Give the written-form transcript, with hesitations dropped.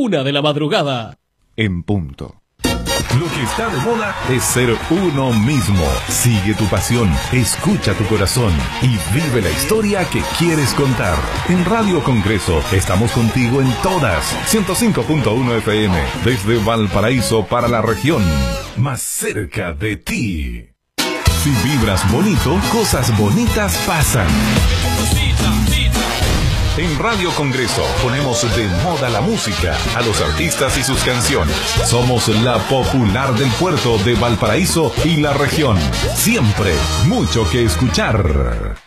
1 de la madrugada. En punto. Lo que está de moda es ser uno mismo. Sigue tu pasión, escucha tu corazón y vive la historia que quieres contar. En Radio Congreso estamos contigo en todas. 105.1 FM, desde Valparaíso para la región. Más cerca de ti. Si vibras bonito, cosas bonitas pasan. En Radio Congreso ponemos de moda la música, a los artistas y sus canciones. Somos la popular del puerto de Valparaíso y la región. Siempre mucho que escuchar.